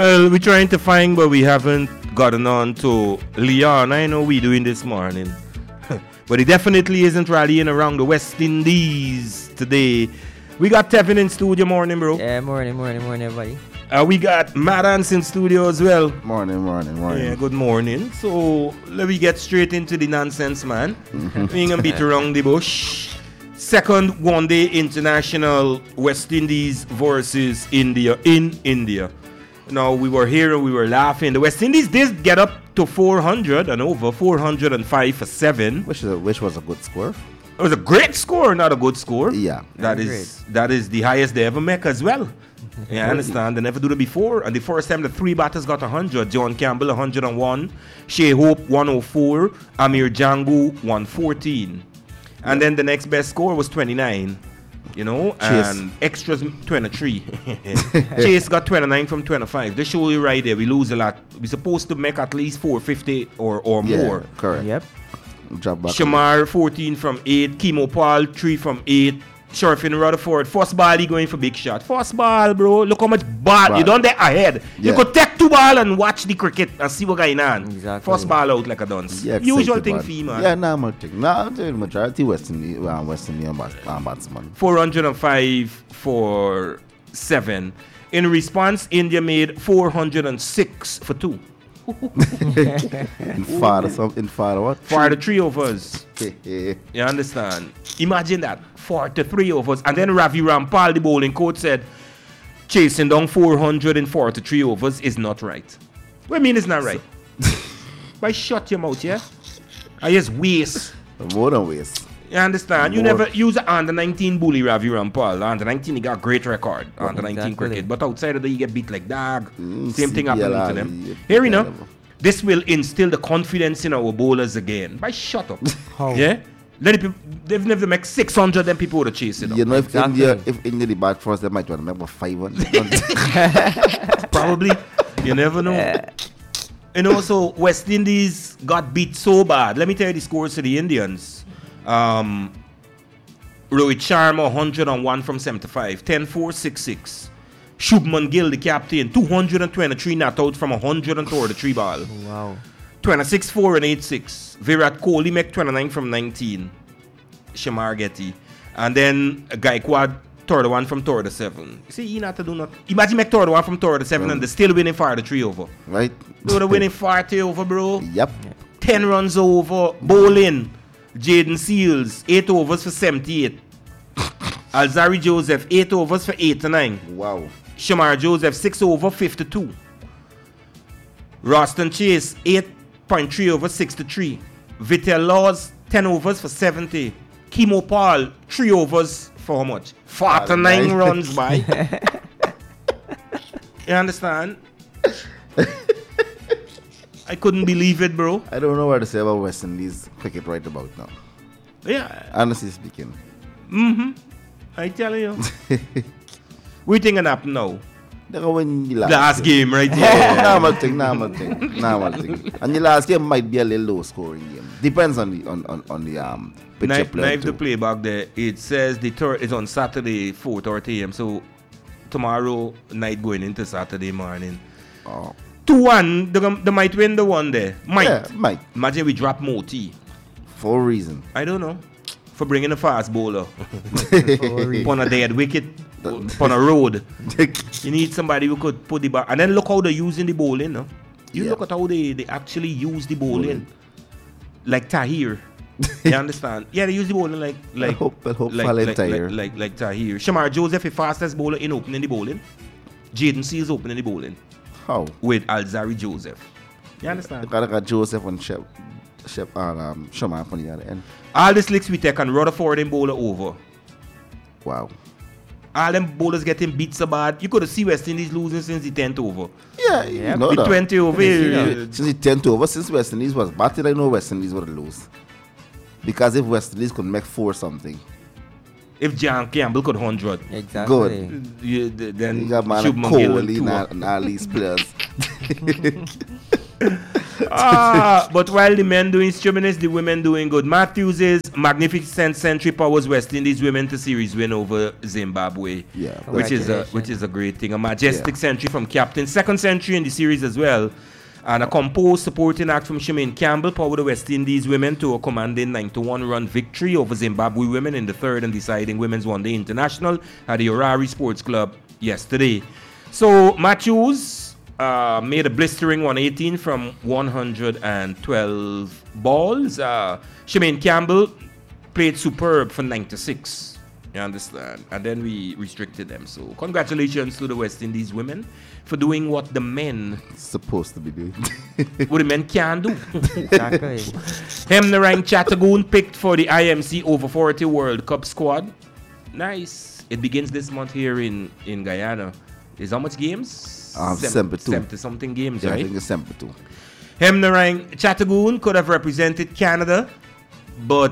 Well, we're trying to find, but we haven't gotten on to Leon. I know we're doing this morning. But he definitely isn't rallying around the West Indies today. We got Tevin in studio. Morning, bro. Yeah, morning, everybody. We got Madans in studio as well. Morning. Yeah, good morning. So, let me get straight into the nonsense, man. We ain't gonna beat around the bush. Second one-day international, West Indies versus India in India. Now, we were here and we were laughing. The West Indies did get up to 400 and over, 405 for 7. Which was a good score. It was a great score, not a good score. Yeah. That is the highest they ever make as well. Yeah, I understand. They never do it before. And the first time the three batters got 100. John Campbell 101, Shea Hope 104, Amir Jangu 114. And then the next best score was 29. You know, Chase. and extras 23. Chase got 29 from 25. They show you right there. We lose a lot. We're supposed to make at least 450 or more. Correct. Yep. Drop back. Shamar 14 from 8. Kimo Paul 3 from 8. Sharfin Rutherford. First ball, he going for big shot. First ball, bro. Look how much ball. You done there ahead. Yeah. You could take 2 ball and watch the cricket and see what going on. Exactly. First ball out like a dunce. Yeah, Usual excited, thing man. for you, man. Yeah, normal thing. No, the majority West Indian batsman. 405 for 7. In response, India made 406 for 2. In father what? For the 3 overs. Yeah. You understand? Imagine that. 43 overs. And then Ravi Rampal, the bowling coach, said chasing down 443 overs is not right. What do you mean it's not right? But shut your mouth, yeah? I just waste. More than waste. You understand? You More. never use an under 19 bully Ravi Rampal. Under 19 he got great record. Under 19 Exactly. cricket. But outside of that you get beat like dog. Same CPL, thing happening to them. yeah, Here we know. level. This will instill the confidence in our bowlers again. But shut up. How? Yeah? Let the people, they've never make 600 then people would have chased it up. You know, Exactly. if India the bat first, they might want to make about 500. Probably. You never know. And also, West Indies got beat so bad. Let me tell you the scores to the Indians. Rohit Sharma, 101 from 75. 10-4, 6-6. Shubman Gill, the captain, 223 not out from 133 ball. Wow. 26-4 and 8-6. Virat Kohli make 29 from 19. Shamar Getty. And then Gaikwad, 31 from 37. See, he not to do nothing. Imagine make 31 from 37 and they're still winning 43 over. Right? They were winning 40 over, bro. Yep. 10 runs over. Bowling. Jaden Seals, 8 overs for 78. Alzari Joseph, 8 overs for 89. Wow. Shamar Joseph, 6 over 52. Roston Chase, 8.3 over 63. Vitel Laws, 10 overs for 70. Kimo Paul, 3 overs for how much? 49 runs by. You understand? I couldn't believe it, bro. I don't know what to say about West Indies cricket right about now. Yeah. Honestly speaking. I tell you. We think gonna happen now. They're going to win the Last game, right there. normal thing. And the last game might be a little low scoring game. Depends on the picture Knife player the too. play back there. It says the third is on Saturday 4:30 a.m. So tomorrow night going into Saturday morning. Oh. 2-1. They might win the one there. Might. Yeah, might. Imagine we drop Moti. For a reason. I don't know. For bringing a fast bowler. Sorry. On a dead wicket. On a road. You need somebody who could put the ball. And then look how they're using the bowling. No? You Yeah. look at how they actually use the bowling. Like Tahir. You understand? Yeah, they use the bowling like I hope Tahir. like Tahir. Shamar Joseph, the fastest bowler in opening the bowling. Jaden Seals opening the bowling How? with Alzari Joseph. You understand? You gotta got Joseph and Shep and Shaman on the other end. All the slicks we take and Rutherford and bowler over. Wow. All them bowlers getting beat so bad. You could have seen West Indies losing since the 10th over. Yeah, Yep. you know The that. 20 over. Since the 10th over, since West Indies was batted, I know West Indies would lose. Because if West Indies could make 4 something, If John Campbell could 100, Exactly. then you got man Shubman Gill Kohli two. and all these players. But while the men doing stubbornness, the women doing good. Matthews' magnificent century powers West Indies women to series win over Zimbabwe. Yeah, which is a great thing. A majestic century from captain. Second century in the series as well. And a composed supporting act from Shemaine Campbell powered the West Indies women to a commanding 9-1 run victory over Zimbabwe women in the third and deciding Women's One Day International at the Orari Sports Club yesterday. So Matthews made a blistering 118 from 112 balls. Shemaine Campbell played superb for 96. You understand? And then we restricted them. So congratulations to the West Indies women for doing what the men supposed to be doing. what the men can do. Exactly. Hemnerang Chattagoon picked for the IMC Over 40 World Cup squad. Nice. It begins this month here in Guyana. There's how much games? 72. 70 something games, Yeah, right? I think it's 72. Hemnerang Chattagoon could have represented Canada, but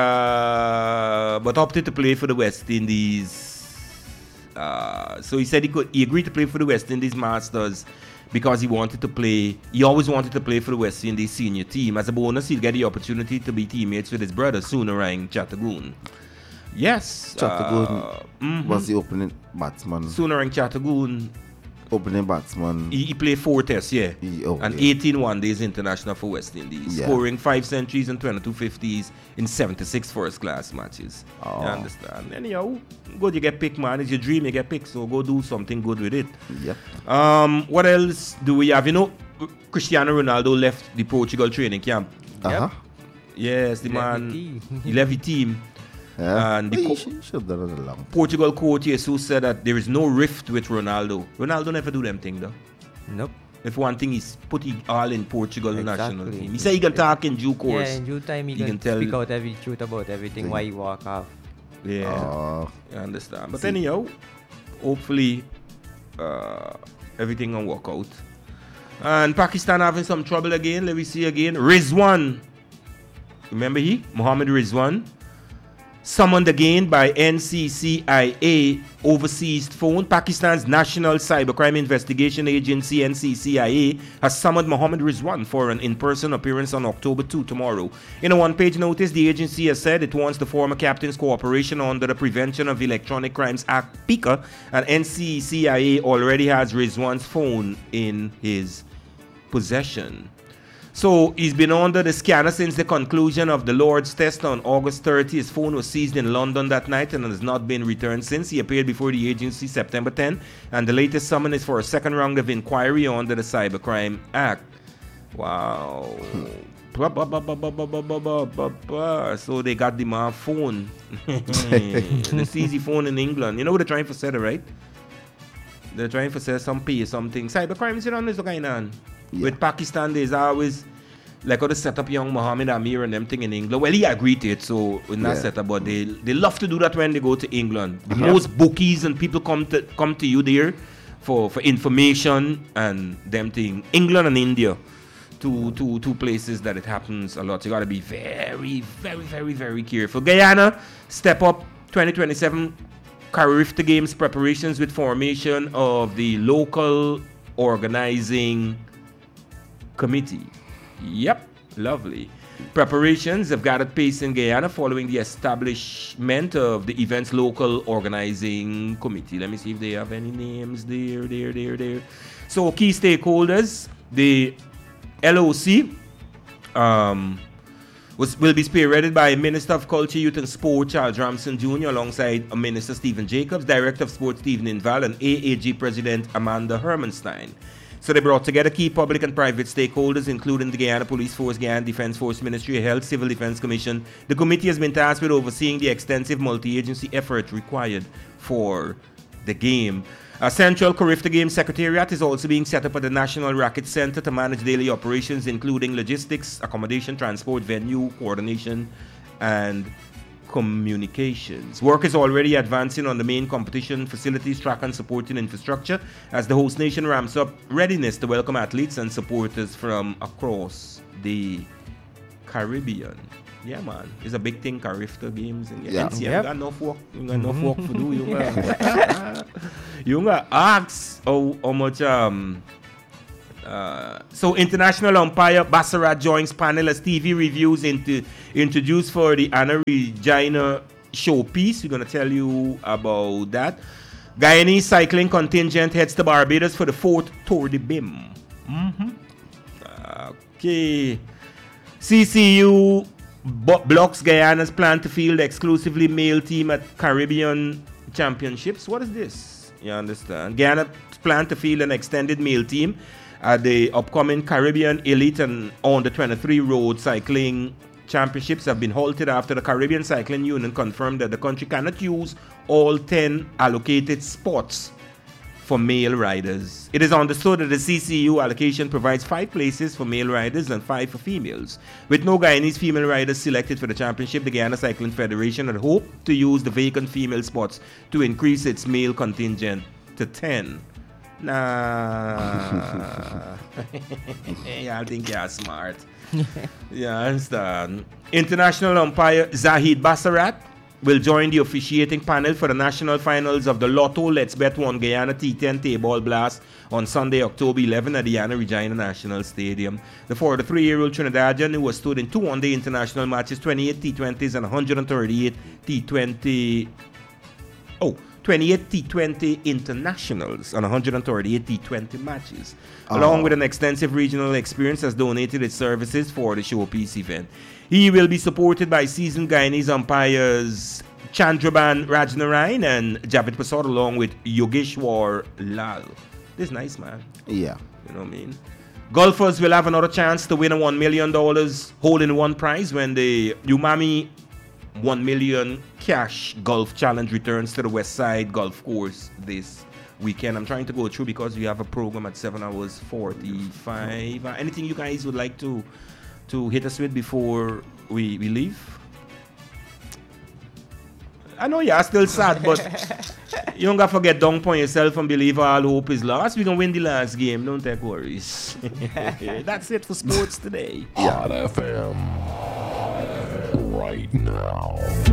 opted to play for the West Indies. So he said he agreed to play for the West Indies Masters because he wanted to play. He always wanted to play for the West Indies senior team. As a bonus, he'll get the opportunity to be teammates with his brother Soonarang Chattagoon. Yes, Chattagoon was the opening batsman. Soonarang Chattagoon. Opening batsman. He played 4 tests, yeah. And 18 one-days international for West Indies. Yeah. Scoring 5 centuries and 22 50s in 76 first-class matches. Oh. You understand? Anyhow, good you get picked, man. It's your dream, you get picked. So go do something good with it. Yep. What else do we have? You know, Cristiano Ronaldo left the Portugal training camp. Uh-huh. Yes, the man. He left the team. Yeah. And He should have done it along. Portugal coach Jesus said that there is no rift with Ronaldo. Ronaldo never do them thing though. Nope. If one thing is put it all in Portugal national Exactly. team. He said he can talk in due course. Yeah, in due time he can tell speak out every truth about everything why he walk off. Yeah. I understand. But anyhow, hopefully everything will work out. And Pakistan having some trouble again. Let me see again. Rizwan. Remember he? Mohammed Rizwan. Summoned again by NCCIA overseas phone. Pakistan's National Cybercrime Investigation Agency, NCCIA, has summoned Mohammed Rizwan for an in-person appearance on October 2 tomorrow. In a one-page notice, the agency has said it wants the former captain's cooperation under the Prevention of Electronic Crimes Act, PICA, and NCCIA already has Rizwan's phone in his possession. So he's been under the scanner since the conclusion of the Lord's test on August 30. His phone was seized in London that night and has not been returned since. He appeared before the agency September 10, and the latest summon is for a second round of inquiry under the Cybercrime Act. Wow. So they got the man phone. The seize the phone in England. You know what they're trying to say, right? They're trying to say some pay something. Cybercrime, you know, is going on. Yeah. With Pakistan, there's always like how they set up young Mohammed Amir and them thing in England. Well, he agreed to it, so we're not set up, but they love to do that when they go to England. Most bookies and people come to you there for information and them thing. England and India, two places that it happens a lot. You gotta be very, very, very, very careful. Guyana, step up 2027 Carifta Games preparations with formation of the local organizing committee. Yep, lovely. Preparations have gathered pace in Guyana following the establishment of the event's local organizing committee. Let me see if they have any names there. So key stakeholders, the LOC will be spearheaded by Minister of Culture, Youth and Sport Charles Ramson Jr. alongside Minister Stephen Jacobs, Director of Sport Stephen Inval, and AAG President Amanda Hermanstein. So they brought together key public and private stakeholders, including the Guyana Police Force, Guyana Defense Force, Ministry of Health, Civil Defense Commission. The committee has been tasked with overseeing the extensive multi-agency effort required for the game. A central Carifta Games Secretariat is also being set up at the National Racket Center to manage daily operations, including logistics, accommodation, transport, venue, coordination, and communications. Work is already advancing on the main competition facilities, track and supporting infrastructure as the host nation ramps up readiness to welcome athletes and supporters from across the Caribbean. Yeah, man. It's a big thing, Carifta Games. And yeah. You got enough work. You got enough work to do. You got ask how much So international umpire Bassarat joins panel as TV reviews introduced for the Anna Regina showpiece. We're going to tell you about that. Guyanese cycling contingent heads to Barbados for the 4th Tour de Bim. Okay. CCU blocks Guyana's plan to field exclusively male team at Caribbean Championships. What is this? You understand? Guyana's plan to field an extended male team at the upcoming Caribbean Elite and Under 23 Road Cycling Championships have been halted after the Caribbean Cycling Union confirmed that the country cannot use all 10 allocated spots for male riders. It is understood that the CCU allocation provides 5 places for male riders and 5 for females. With no Guyanese female riders selected for the championship, the Guyana Cycling Federation had hoped to use the vacant female spots to increase its male contingent to 10. Nah. Yeah, I think you're smart. Yeah, I understand. International umpire Zahid Bassarat will join the officiating panel for the national finals of the Lotto Let's Bet One Guyana T10 Table Blast on Sunday, October 11 at the Anna Regina National Stadium. The 43-year-old Trinidadian, who has stood in 2 one-day international matches, 28 T20s and 138 28 T20 internationals and 138 T20 matches. Along with an extensive regional experience, has donated its services for the showpiece event. He will be supported by seasoned Guyanese umpires Chandraban Rajnarain and Javid Pasod, along with Yogeshwar Lal. This is nice, man. Yeah. You know what I mean? Golfers will have another chance to win a $1 million hole-in-one prize when the Umami 1 million cash golf challenge returns to the West Side Golf Course this weekend. I'm trying to go through because we have a program at 7 hours 45. Anything you guys would like to hit us with before we leave? I know you're still sad, but you don't gotta forget down upon yourself and believe all hope is lost. We can win the last game, don't take worries. That's it for sports today. Hot FM right now.